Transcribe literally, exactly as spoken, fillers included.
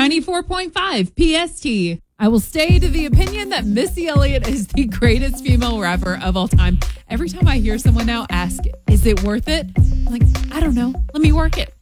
ninety-four point five P S T. I will stay to the opinion that Missy Elliott is the greatest female rapper of all time. Every time I hear someone now ask, is it worth it? I'm like, I don't know. Let me work it.